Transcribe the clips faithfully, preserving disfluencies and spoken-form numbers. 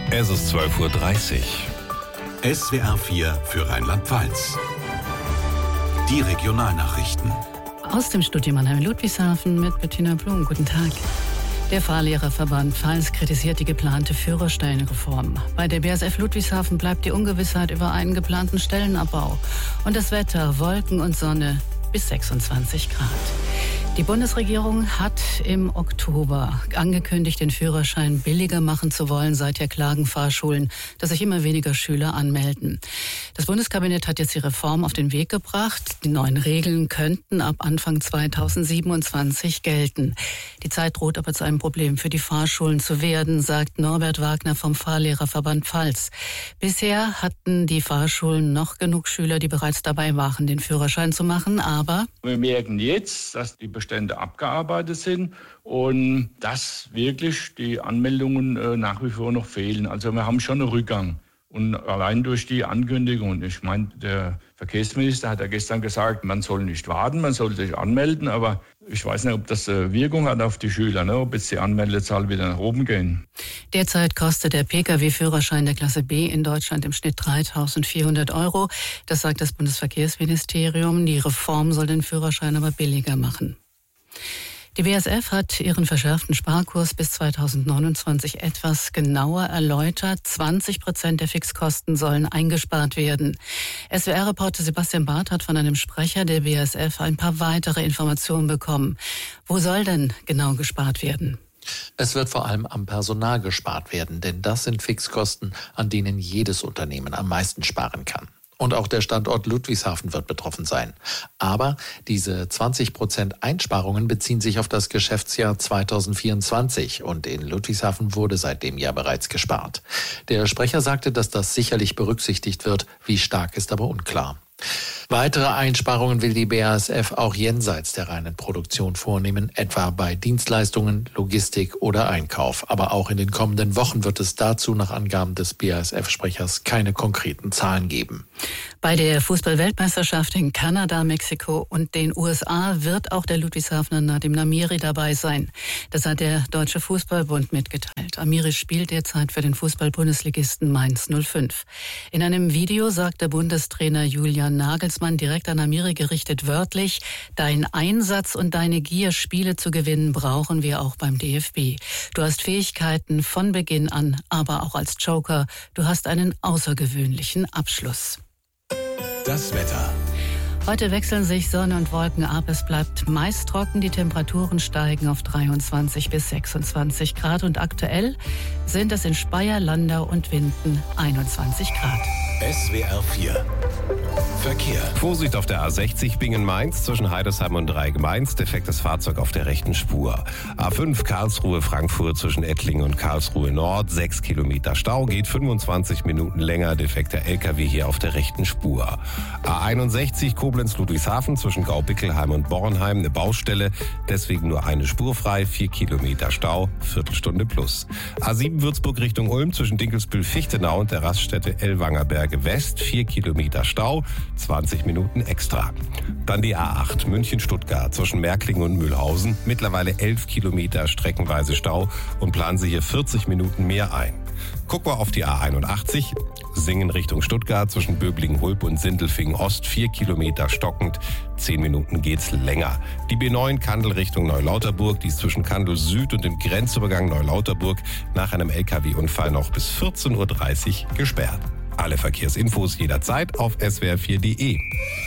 Es ist zwölf Uhr dreißig. S W R vier für Rheinland-Pfalz. Die Regionalnachrichten. Aus dem Studio Mannheim-Ludwigshafen mit Bettina Blum. Guten Tag. Der Fahrlehrerverband Pfalz kritisiert die geplante Führerscheinreform. Bei der B A S F Ludwigshafen bleibt die Ungewissheit über einen geplanten Stellenabbau. Und das Wetter, Wolken und Sonne bis sechsundzwanzig Grad. Die Bundesregierung hat im Oktober angekündigt, den Führerschein billiger machen zu wollen. Seither klagen Fahrschulen, dass sich immer weniger Schüler anmelden. Das Bundeskabinett hat jetzt die Reform auf den Weg gebracht. Die neuen Regeln könnten ab Anfang zweitausendsiebenundzwanzig gelten. Die Zeit droht aber zu einem Problem für die Fahrschulen zu werden, sagt Norbert Wagner vom Fahrlehrerverband Pfalz. Bisher hatten die Fahrschulen noch genug Schüler, die bereits dabei waren, den Führerschein zu machen, aber wir merken jetzt, dass die Bestände abgearbeitet sind und dass wirklich die Anmeldungen äh, nach wie vor noch fehlen. Also wir haben schon einen Rückgang. Und allein durch die Ankündigung, ich meine, der Verkehrsminister hat ja gestern gesagt, man soll nicht warten, man soll sich anmelden, aber ich weiß nicht, ob das äh, Wirkung hat auf die Schüler, ne? Ob jetzt die Anmeldezahl wieder nach oben gehen. Derzeit kostet der Pkw-Führerschein der Klasse B in Deutschland im Schnitt dreitausendvierhundert Euro. Das sagt das Bundesverkehrsministerium. Die Reform soll den Führerschein aber billiger machen. Die B A S F hat ihren verschärften Sparkurs bis zweitausendneunundzwanzig etwas genauer erläutert. zwanzig Prozent der Fixkosten sollen eingespart werden. S W R-Reporter Sebastian Barth hat von einem Sprecher der B A S F ein paar weitere Informationen bekommen. Wo soll denn genau gespart werden? Es wird vor allem am Personal gespart werden, denn das sind Fixkosten, an denen jedes Unternehmen am meisten sparen kann. Und auch der Standort Ludwigshafen wird betroffen sein. Aber diese zwanzig Prozent Einsparungen beziehen sich auf das Geschäftsjahr zweitausendvierundzwanzig. Und in Ludwigshafen wurde seit dem Jahr bereits gespart. Der Sprecher sagte, dass das sicherlich berücksichtigt wird. Wie stark ist aber unklar. Weitere Einsparungen will die B A S F auch jenseits der reinen Produktion vornehmen, etwa bei Dienstleistungen, Logistik oder Einkauf. Aber auch in den kommenden Wochen wird es dazu nach Angaben des B A S F-Sprechers keine konkreten Zahlen geben. Bei der Fußball-Weltmeisterschaft in Kanada, Mexiko und den U S A wird auch der Ludwigshafener Nadim Amiri dabei sein. Das hat der Deutsche Fußballbund mitgeteilt. Amiri spielt derzeit für den Fußball-Bundesligisten Mainz null fünf. In einem Video sagt der Bundestrainer Julian Nagelsmann direkt an Amiri gerichtet wörtlich: Dein Einsatz und deine Gier, Spiele zu gewinnen, brauchen wir auch beim D F B. Du hast Fähigkeiten von Beginn an, aber auch als Joker. Du hast einen außergewöhnlichen Abschluss. Das Wetter. Heute wechseln sich Sonne und Wolken ab. Es bleibt meist trocken. Die Temperaturen steigen auf dreiundzwanzig bis sechsundzwanzig Grad. Und aktuell sind es in Speyer, Landau und Winden einundzwanzig Grad. S W R vier. Verkehr. Vorsicht auf der A sechzig Bingen-Mainz zwischen Heidesheim und Dreieck-Mainz. Defektes Fahrzeug auf der rechten Spur. A fünf Karlsruhe-Frankfurt zwischen Ettlingen und Karlsruhe Nord. sechs Kilometer Stau, geht fünfundzwanzig Minuten länger. Defekter L K W hier auf der rechten Spur. A einundsechzig Koblenz-Ludwigshafen zwischen Gaubickelheim und Bornheim. Eine Baustelle, deswegen nur eine Spur frei. vier Kilometer Stau, Viertelstunde plus. A sieben Würzburg Richtung Ulm zwischen Dinkelsbühl-Fichtenau und der Raststätte Ellwangerberge West. vier Kilometer Stau, zwanzig Minuten extra. Dann die A acht München-Stuttgart zwischen Märklingen und Mühlhausen. Mittlerweile elf Kilometer streckenweise Stau und planen Sie hier vierzig Minuten mehr ein. Gucken wir auf die A einundachtzig. Singen Richtung Stuttgart zwischen Böblingen-Hulb und Sindelfingen-Ost. vier Kilometer stockend, zehn Minuten geht's länger. Die B neun Kandel Richtung Neulauterburg. Die ist zwischen Kandel Süd und dem Grenzübergang Neulauterburg nach einem L K W-Unfall noch bis vierzehn Uhr dreißig gesperrt. Alle Verkehrsinfos jederzeit auf S W R vier Punkt de.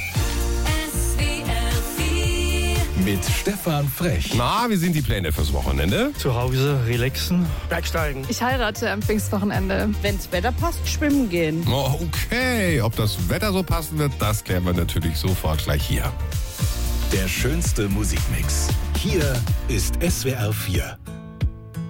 Mit Stefan Frech. Na, wie sind die Pläne fürs Wochenende? Zu Hause relaxen. Bergsteigen. Ich heirate am Pfingstwochenende. Wenn's Wetter passt, schwimmen gehen. Oh, okay, ob das Wetter so passen wird, das klären wir natürlich sofort gleich hier. Der schönste Musikmix. Hier ist S W R vier.